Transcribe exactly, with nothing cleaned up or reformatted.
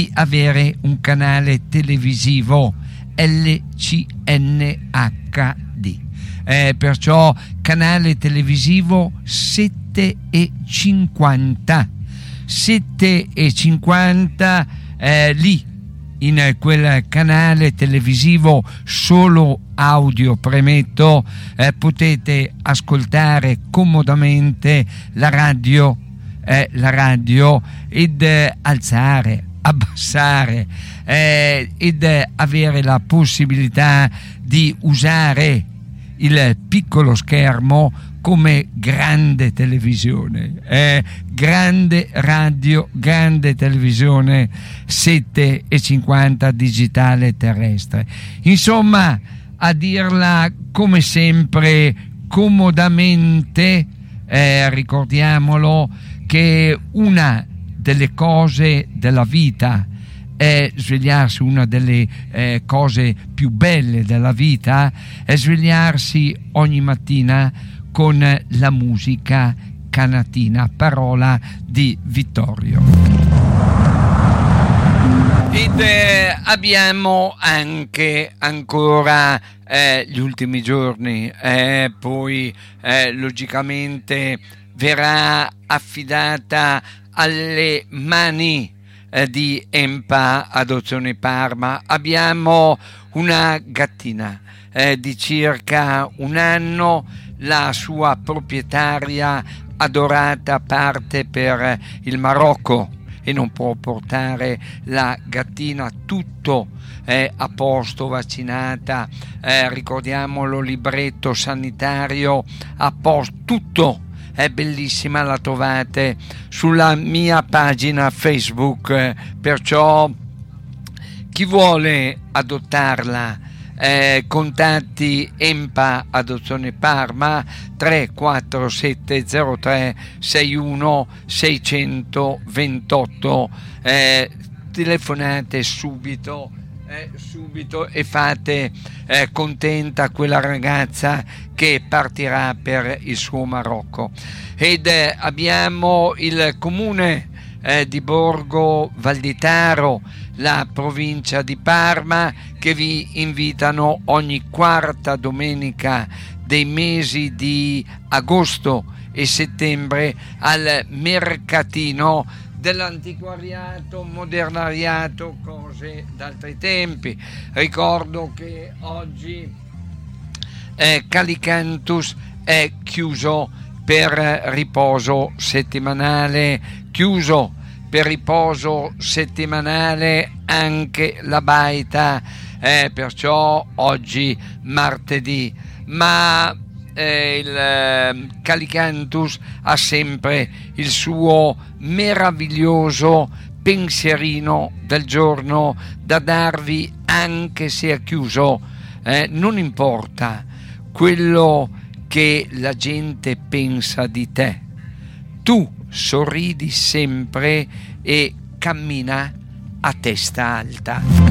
di avere un canale televisivo L C N H D, eh, perciò canale televisivo sette e cinquanta sette e cinquanta, eh, lì in quel canale televisivo solo audio, premetto, eh, potete ascoltare comodamente la radio, eh, la radio ed eh, alzare, abbassare eh, ed eh, avere la possibilità di usare il piccolo schermo come grande televisione, eh, grande radio, grande televisione sette e cinquanta digitale terrestre. Insomma, a dirla come sempre comodamente, eh, ricordiamolo che una delle cose della vita è svegliarsi, una delle eh, cose più belle della vita è svegliarsi ogni mattina con la musica canatina, parola di Vittorio. Ed eh, abbiamo anche ancora eh, gli ultimi giorni, eh, poi eh, logicamente verrà affidata alle mani eh, di Empa Adozione Parma. Abbiamo una gattina eh, di circa un anno, la sua proprietaria adorata parte per il Marocco e non può portare la gattina, tutto è a posto, vaccinata, eh, ricordiamolo, libretto sanitario a posto, tutto è bellissima, la trovate sulla mia pagina Facebook, eh, perciò chi vuole adottarla Eh, contatti Empa Adozione Parma tre quattro sette zero tre sei uno sei due otto, eh, telefonate subito eh, subito e fate eh, contenta quella ragazza che partirà per il suo Marocco. Ed eh, abbiamo il comune eh, di Borgo Valditaro, la provincia di Parma, che vi invitano ogni quarta domenica dei mesi di agosto e settembre al mercatino dell'antiquariato, modernariato, cose d'altri tempi. Ricordo che oggi eh, Calicantus è chiuso per riposo settimanale, chiuso per riposo settimanale anche la baita, eh, perciò oggi martedì, ma eh, il eh, Calicantus ha sempre il suo meraviglioso pensierino del giorno da darvi, anche se è chiuso, eh, non importa quello che la gente pensa di te, tu sorridi sempre e cammina a testa alta.